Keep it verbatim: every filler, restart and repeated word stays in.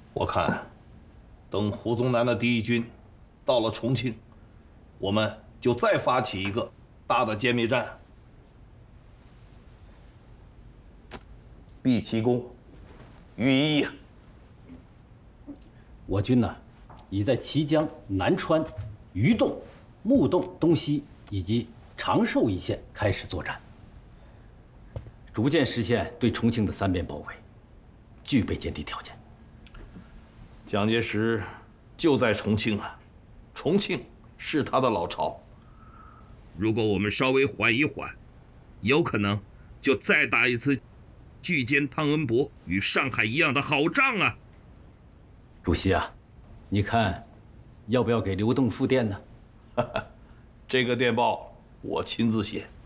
我看，等胡宗南的第一军到了重庆，我们就再发起一个大的歼灭战。毕其功于一役。 我军呢，已在綦江、南川、余洞、木洞东西以及长寿一线开始作战，逐渐实现对重庆的三面包围，具备坚地条件。 蒋介石就在重庆啊，重庆是他的老巢。 如果我们稍微缓一缓，有可能就再打一次拒歼汤恩伯与上海一样的好仗啊！ 主席啊，你看，要不要给刘栋复电呢？ 这个电报我亲自写。